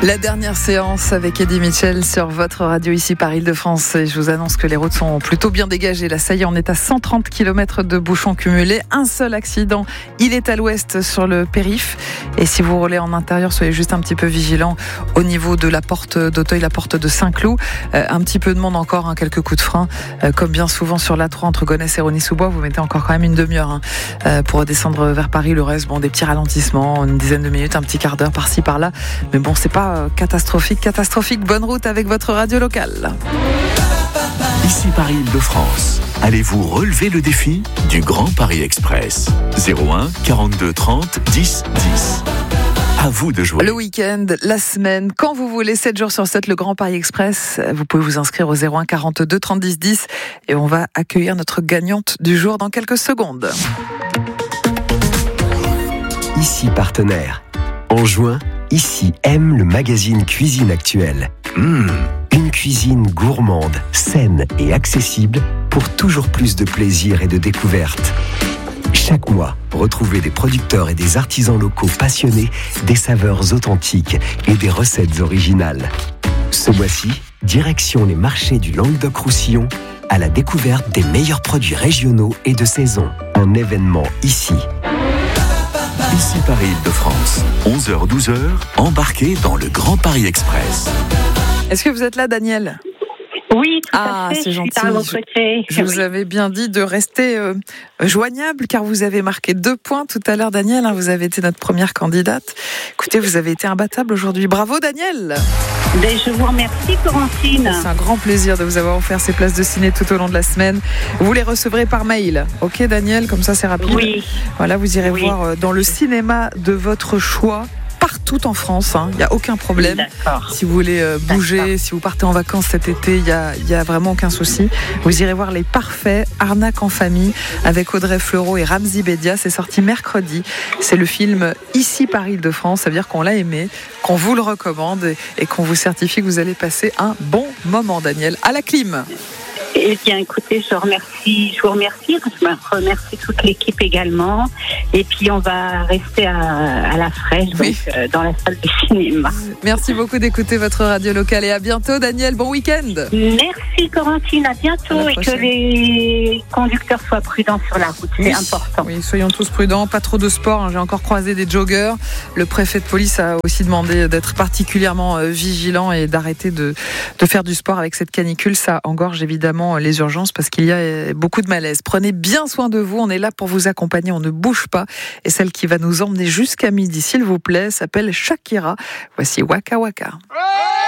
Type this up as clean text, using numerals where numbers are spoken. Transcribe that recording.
La dernière séance avec Eddie Mitchell sur votre radio ici par Île-de-France. Et je vous annonce que les routes sont plutôt bien dégagées. Là, ça y est, on est à 130 km de bouchons cumulés. Un seul accident, il est à l'ouest sur le périph'. Et si vous roulez en intérieur, soyez juste un petit peu vigilants au niveau de la porte d'Auteuil, la porte de Saint-Cloud. Un petit peu de monde encore, quelques coups de frein. Comme bien souvent sur l'A3 entre Gonesse et Rosny-sous-Bois, vous mettez encore quand même une demi-heure pour redescendre vers Paris. Le reste, des petits ralentissements, une dizaine de minutes, un petit quart d'heure par-ci, par-là. Mais bon, c'est pas catastrophique. Bonne route avec votre radio locale. Ici Paris Île-de-France. Allez-vous relever le défi du Grand Paris Express? 01 42 30 10 10. À vous de jouer. Le week-end, la semaine, quand vous voulez, 7 jours sur 7, le Grand Paris Express. Vous pouvez vous inscrire au 01 42 30 10 10 et on va accueillir notre gagnante du jour dans quelques secondes. Ici partenaire. En juin, Ici aime le magazine Cuisine Actuelle. Une cuisine gourmande, saine et accessible pour toujours plus de plaisir et de découverte. Chaque mois, retrouvez des producteurs et des artisans locaux passionnés des saveurs authentiques et des recettes originales. Ce mois-ci, direction les marchés du Languedoc-Roussillon à la découverte des meilleurs produits régionaux et de saison. Un événement ici. Ici Paris Île-de-France, 11h-12h, embarquez dans le Grand Paris Express. Est-ce que vous êtes là, Daniel ? Oui, tout à fait. C'est gentil. Je vous avais bien dit de rester joignable car vous avez marqué 2 points tout à l'heure, Daniel. Vous avez été notre première candidate. Écoutez, vous avez été imbattable aujourd'hui. Bravo, Daniel. Je vous remercie, Corentine. C'est un grand plaisir de vous avoir offert ces places de ciné tout au long de la semaine. Vous les recevrez par mail. Ok, Daniel, comme ça c'est rapide. Oui. Voilà, vous irez voir dans le cinéma de votre choix. Partout en France, il n'y a aucun problème. D'accord. Si vous voulez bouger, si vous partez en vacances cet été, il y a vraiment aucun souci. Vous irez voir Les Parfaits, Arnaque en famille, avec Audrey Fleurot et Ramzy Bedia. C'est sorti mercredi. C'est le film Ici Paris Île-de-France. Ça veut dire qu'on l'a aimé, qu'on vous le recommande et qu'on vous certifie que vous allez passer un bon moment, Daniel. À la clim. Eh bien, écoutez, je vous remercie, je remercie toute l'équipe également. Et puis, on va rester à la fraîche, donc, dans la salle de cinéma. Merci beaucoup d'écouter votre radio locale et à bientôt, Daniel. Bon week-end. Merci, Corentine. À bientôt et que les conducteurs soient prudents sur la route. C'est important. Oui, soyons tous prudents. Pas trop de sport. J'ai encore croisé des joggeurs. Le préfet de police a aussi demandé d'être particulièrement vigilant et d'arrêter de faire du sport avec cette canicule. Ça engorge évidemment les urgences parce qu'il y a beaucoup de malaise. Prenez bien soin de vous, on est là pour vous accompagner, on ne bouge pas. Et celle qui va nous emmener jusqu'à midi, s'il vous plaît, s'appelle Shakira. Voici Waka Waka.